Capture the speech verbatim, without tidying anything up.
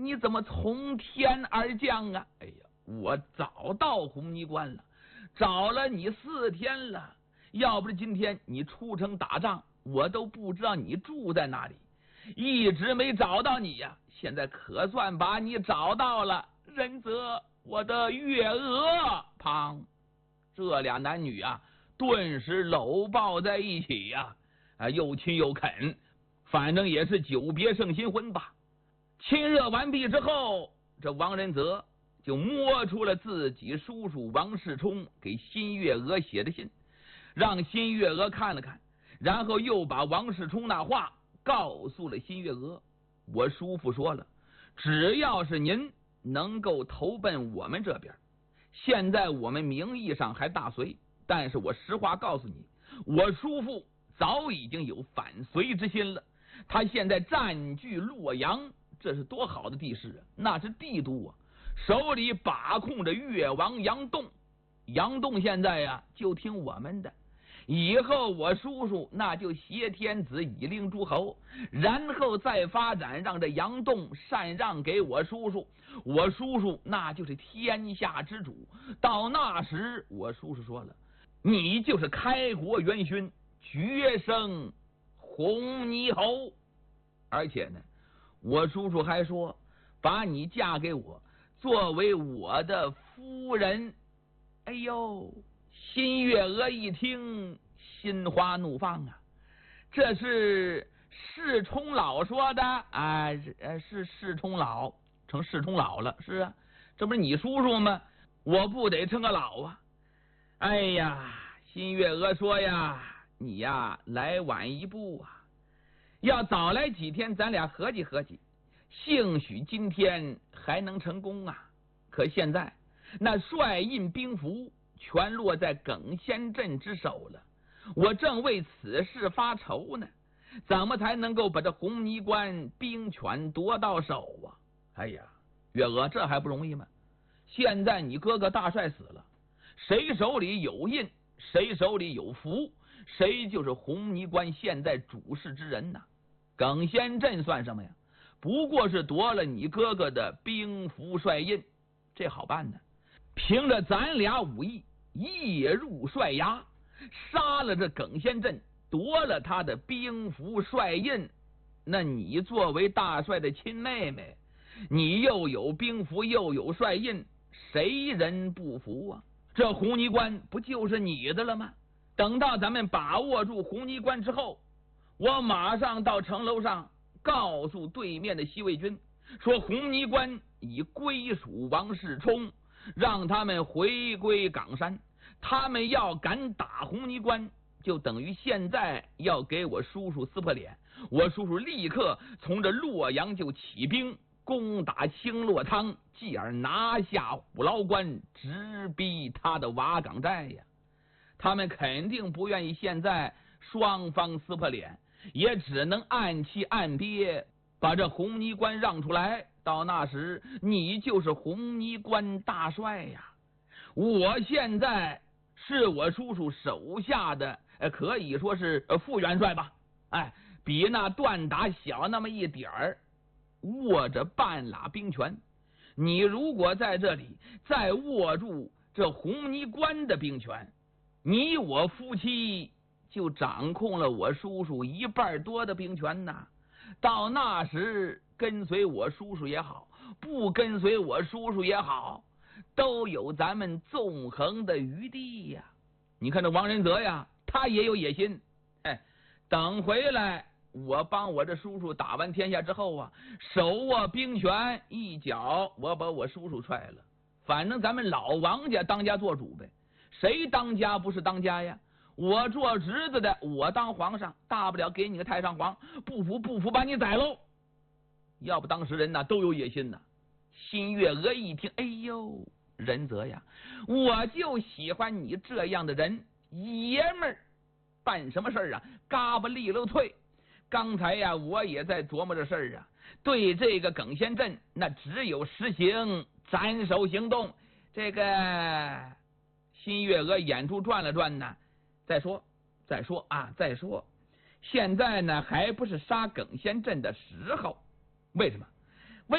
你怎么从天而降啊？哎呀，我早到红泥关了，找了你四天了，要不是今天你出城打仗，我都不知道你住在哪里，一直没找到你呀。现在可算把你找到了，仁泽，我的月娥。旁，这俩男女啊，顿时搂抱在一起呀、啊，啊，又亲又啃，反正也是久别胜新婚吧。亲热完毕之后，这王仁泽就摸出了自己叔叔王世充给新月娥写的信，让新月娥看了看，然后又把王世充那话告诉了新月娥。我叔父说了，只要是您能够投奔我们这边，现在我们名义上还大隋，但是我实话告诉你，我叔父早已经有反隋之心了。他现在占据洛阳，这是多好的地势啊，那是帝都啊，手里把控着越王杨栋，杨栋现在呀、啊、就听我们的，以后我叔叔那就挟天子以令诸侯，然后再发展，让这杨栋禅让给我叔叔，我叔叔那就是天下之主。到那时，我叔叔说了，你就是开国元勋，绝生红泥侯。而且呢，我叔叔还说，把你嫁给我，作为我的夫人。哎呦，新月娥一听，心花怒放啊！这是世充老说的啊，呃，是世充老，成世充老了。是啊，这不是你叔叔吗？我不得称个老啊！哎呀，新月娥说呀，你呀来晚一步啊，要早来几天，咱俩合计合计，兴许今天还能成功啊！可现在那帅印兵符全落在耿仙镇之手了，我正为此事发愁呢，怎么才能够把这红泥关兵权夺到手啊？哎呀，月娥，这还不容易吗？现在你哥哥大帅死了，谁手里有印，谁手里有符，谁就是红泥关现在主事之人呐、啊。耿仙镇算什么呀？不过是夺了你哥哥的兵符帅印，这好办呢。凭着咱俩武艺，夜入帅衙，杀了这耿仙镇，夺了他的兵符帅印。那你作为大帅的亲妹妹，你又有兵符又有帅印，谁人不服啊？这红泥关不就是你的了吗？等到咱们把握住红泥关之后，我马上到城楼上告诉对面的西魏军，说红泥关已归属王世充，让他们回归冈山。他们要敢打红泥关，就等于现在要给我叔叔撕破脸。我叔叔立刻从这洛阳就起兵攻打青洛仓，继而拿下虎牢关，直逼他的瓦岗寨呀。他们肯定不愿意现在双方撕破脸，也只能暗气暗憋，把这红泥关让出来。到那时，你就是红泥关大帅呀！我现在是我叔叔手下的，可以说是副元帅吧。哎，比那段达小那么一点儿，握着半拉兵权。你如果在这里再握住这红泥关的兵权，你我夫妻就掌控了我叔叔一半多的兵权呐。到那时，跟随我叔叔也好，不跟随我叔叔也好，都有咱们纵横的余地呀。你看这王仁泽呀，他也有野心。哎，等回来我帮我这叔叔打完天下之后啊，手握兵权，一脚我把我叔叔踹了。反正咱们老王家当家做主呗，谁当家不是当家呀？我做侄子的，我当皇上，大不了给你个太上皇，不服不服把你宰喽。要不当时人呐都有野心呐。新月娥一听，哎呦，仁泽呀，我就喜欢你这样的人，爷们儿，办什么事儿啊，嘎巴利落脆。刚才呀，我也在琢磨这事儿啊，对这个耿仙镇，那只有实行斩首行动。这个新月娥眼珠转了转呢，再说再说啊再说，现在呢还不是杀耿仙镇的时候。为什么？